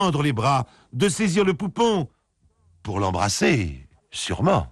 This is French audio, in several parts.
tendre les bras, de saisir le poupon, pour l'embrasser, sûrement.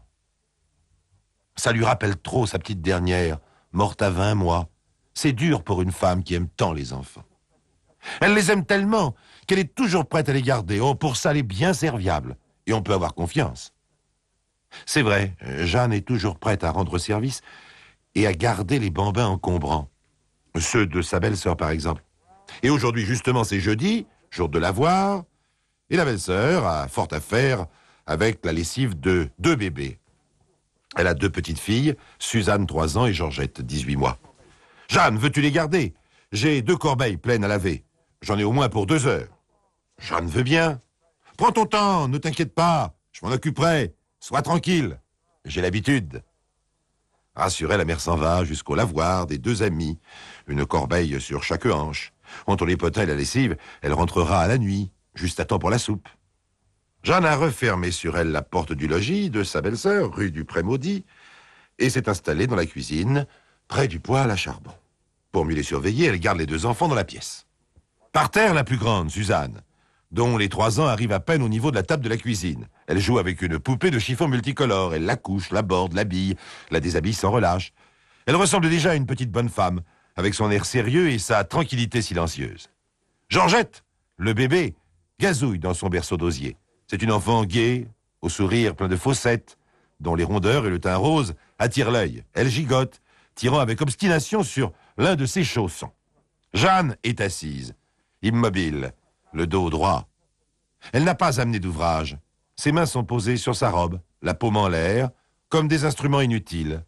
Ça lui rappelle trop sa petite dernière, morte à 20 mois. C'est dur pour une femme qui aime tant les enfants. Elle les aime tellement qu'elle est toujours prête à les garder. Oh, pour ça, elle est bien serviable. Et on peut avoir confiance. C'est vrai, Jeanne est toujours prête à rendre service et à garder les bambins encombrants. Ceux de sa belle-sœur, par exemple. Et aujourd'hui, justement, c'est jeudi, jour de lavoir, et la belle-sœur a fort à faire avec la lessive de 2 bébés. Elle a 2 petites filles, Suzanne, 3 ans, et Georgette, 18 mois. « Jeanne, veux-tu les garder? J'ai 2 corbeilles pleines à laver. J'en ai au moins pour 2 heures. » Jeanne veut bien. « Prends ton temps, ne t'inquiète pas, je m'en occuperai. Sois tranquille, j'ai l'habitude. » Rassurée, la mère s'en va jusqu'au lavoir des 2 amis, une corbeille sur chaque hanche. Entre les potins et la lessive, elle rentrera à la nuit, juste à temps pour la soupe. Jeanne a refermé sur elle la porte du logis de sa belle-sœur, rue du Pré-Maudit, et s'est installée dans la cuisine, près du poêle à charbon. Pour mieux les surveiller, elle garde les 2 enfants dans la pièce. Par terre, la plus grande, Suzanne, dont les 3 ans arrivent à peine au niveau de la table de la cuisine. Elle joue avec une poupée de chiffon multicolore. Elle la couche, la borde, l'habille, la déshabille sans relâche. Elle ressemble déjà à une petite bonne femme, avec son air sérieux et sa tranquillité silencieuse. Georgette, le bébé, gazouille dans son berceau d'osier. C'est une enfant gaie, au sourire plein de fossettes, dont les rondeurs et le teint rose attirent l'œil. Elle gigote, tirant avec obstination sur l'un de ses chaussons. Jeanne est assise, immobile, le dos droit. Elle n'a pas amené d'ouvrage. Ses mains sont posées sur sa robe, la paume en l'air, comme des instruments inutiles.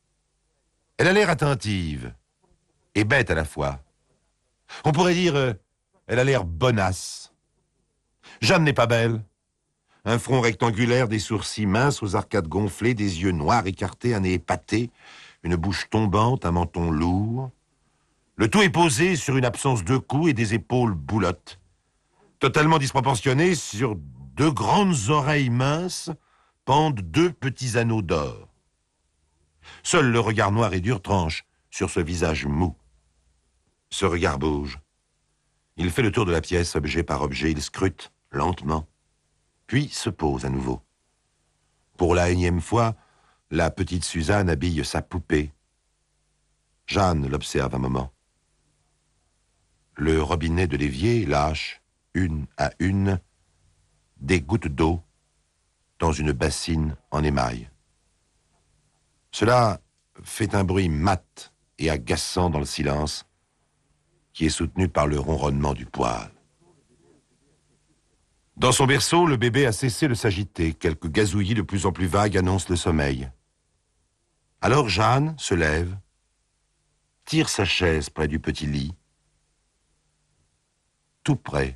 Elle a l'air attentive et bête à la fois. On pourrait dire, elle a l'air bonasse. Jeanne n'est pas belle. Un front rectangulaire, des sourcils minces aux arcades gonflées, des yeux noirs écartés, un nez épaté, une bouche tombante, un menton lourd. Le tout est posé sur une absence de cou et des épaules boulottes. Totalement disproportionnées, sur 2 grandes oreilles minces, pendent 2 petits anneaux d'or. Seul le regard noir et dur tranche sur ce visage mou. Ce regard bouge. Il fait le tour de la pièce, objet par objet, il scrute lentement, puis se pose à nouveau. Pour la 1e fois, la petite Suzanne habille sa poupée. Jeanne l'observe un moment. Le robinet de l'évier lâche, une à une, des gouttes d'eau dans une bassine en émail. Cela fait un bruit mat et agaçant dans le silence, qui est soutenu par le ronronnement du poêle. Dans son berceau, le bébé a cessé de s'agiter. Quelques gazouillis de plus en plus vagues annoncent le sommeil. Alors Jeanne se lève, tire sa chaise près du petit lit, tout près.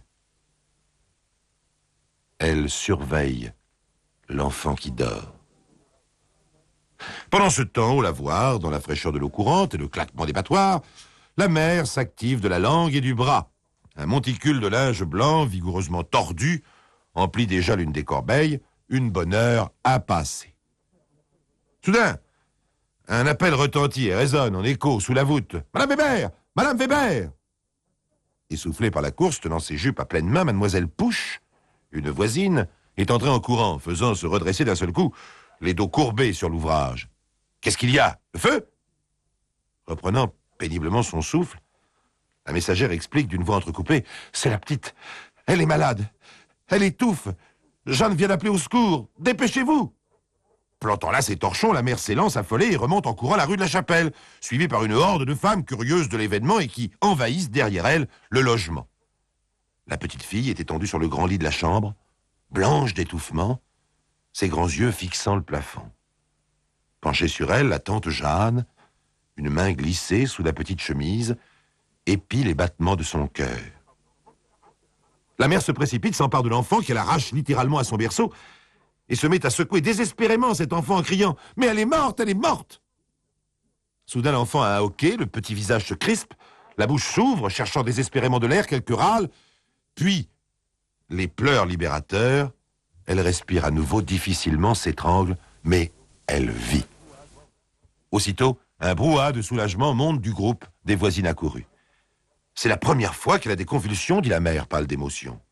Elle surveille l'enfant qui dort. Pendant ce temps, au lavoir, dans la fraîcheur de l'eau courante et le claquement des battoirs, la mère s'active de la langue et du bras. Un monticule de linge blanc, vigoureusement tordu, emplit déjà l'une des corbeilles, une bonne heure à passer. Soudain, un appel retentit et résonne en écho sous la voûte. « Madame Weber! Madame Weber !» Essoufflée par la course, tenant ses jupes à pleine main, mademoiselle Pouche, une voisine, est entrée en courant, faisant se redresser d'un seul coup les dos courbés sur l'ouvrage. « Qu'est-ce qu'il y a? Le feu ?» Reprenant péniblement son souffle, la messagère explique d'une voix entrecoupée. « C'est la petite. Elle est malade. Elle étouffe. Jeanne vient d'appeler au secours. Dépêchez-vous !» Plantant là ses torchons, la mère s'élance affolée et remonte en courant la rue de la Chapelle, suivie par une horde de femmes curieuses de l'événement et qui envahissent derrière elle le logement. La petite fille est étendue sur le grand lit de la chambre, blanche d'étouffement, ses grands yeux fixant le plafond. Penchée sur elle, la tante Jeanne, une main glissée sous la petite chemise, épie les battements de son cœur. La mère se précipite, s'empare de l'enfant qu'elle arrache littéralement à son berceau et se met à secouer désespérément cet enfant en criant « Mais elle est morte, elle est morte !» Soudain, l'enfant a un hoquet, le petit visage se crispe, la bouche s'ouvre, cherchant désespérément de l'air, quelques râles, puis, les pleurs libérateurs, elle respire à nouveau difficilement, s'étrangle, mais elle vit. Aussitôt, un brouhaha de soulagement monte du groupe des voisines accourues. « C'est la première fois qu'elle a des convulsions, dit la mère, pâle d'émotion.